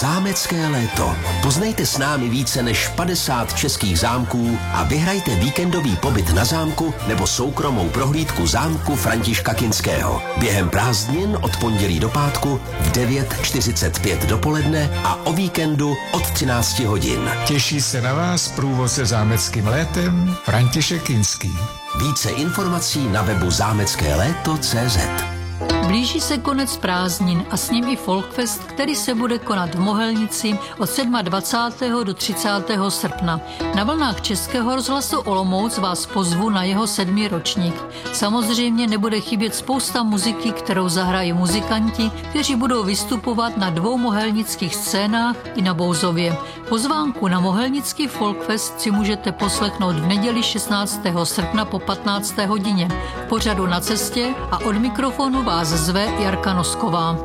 Zámecké léto. Poznejte s námi více než 50 českých zámků a vyhrajte víkendový pobyt na zámku nebo soukromou prohlídku zámku Františka Kinského. Během prázdnin od pondělí do pátku v 9:45 dopoledne a o víkendu od 13 hodin. Těší se na vás průvodce zámeckým létem František Kinský. Více informací na webu zámeckéléto.cz. Blíží se konec prázdnin a s ním i Folkfest, který se bude konat v Mohelnici od 27. do 30. srpna. Na vlnách Českého rozhlasu Olomouc vás pozvu na jeho 7. ročník. Samozřejmě nebude chybět spousta muziky, kterou zahrají muzikanti, kteří budou vystupovat na 2 mohelnických scénách i na Bouzově. Pozvánku na Mohelnický Folkfest si můžete poslechnout v neděli 16. srpna po 15. hodině. V pořadu Na cestě a od mikrofonu vás zve Jarka Nosková.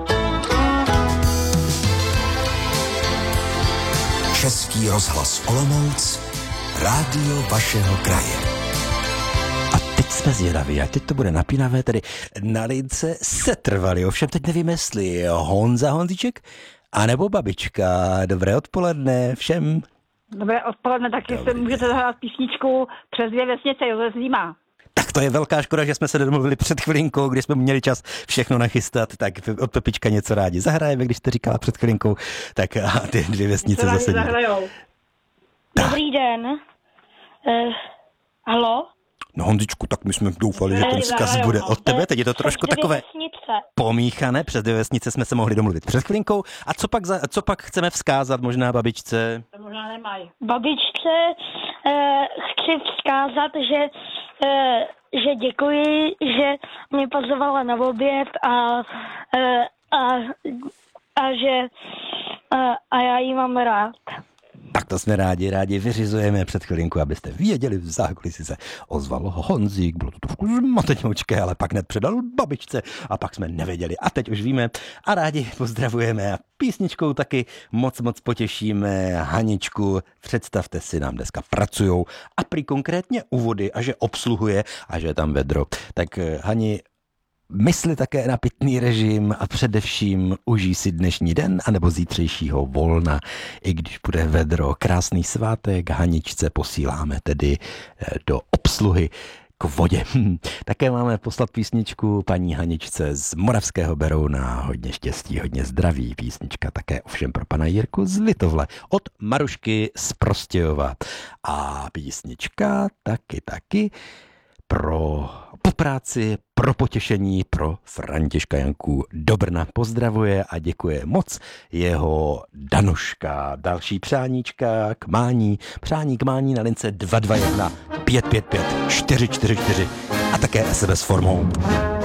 Český rozhlas Olomouc, rádio vašeho kraje. A teď jsme zvědaví, a teď to bude napínavé, tedy na lince setrvali. Ovšem teď nevím, jestli Honza Honzíček, anebo babička. Dobré odpoledne všem. Dobré odpoledne, taky si můžete zahrát písničku Přes 2 vesnice Josef Zlíma. Tak to je velká škoda, že jsme se domluvili před chvilinkou, kdy jsme měli čas všechno nachystat, tak od Pepička něco rádi zahrajeme, když jste říkala před chvilinkou, tak a ty 2 vesnice zase. Dobrý den. Halo? No Honzičku, tak my jsme doufali, že ten vzkaz bude od tebe, teď je to trošku takové pomíchané, přes 2 vesnice jsme se mohli domluvit před chvilinkou. A co pak chceme vzkázat možná babičce? To možná nemají. Babičce chci vzkázat, že děkuji, že mě pozvala na oběd a já jí mám rád. Tak to jsme rádi vyřizujeme před chvilinku, abyste věděli, v zákulisí se ozval Honzík, bylo to trošku zmatenoučké, ale pak hned předal babičce a pak jsme nevěděli. A teď už víme a rádi pozdravujeme a písničkou taky moc potěšíme Haničku. Představte si, nám dneska pracujou a prý konkrétně u vody a že obsluhuje a že je tam vedro. Tak Hani, mysli také na pitný režim a především užij si dnešní den anebo zítřejšího volna, i když bude vedro. Krásný svátek Haničce posíláme tedy do obsluhy k vodě. Také máme poslat písničku paní Haničce z Moravského Berouna. Hodně štěstí, hodně zdraví. Písnička také ovšem pro pana Jirku z Litovle od Marušky z Prostějova. A písnička taky po práci, pro potěšení, pro Františka Janku do Brna pozdravuje a děkuje moc jeho Danuška. Další přání k mání na lince 221 555 444 a také SMS formou.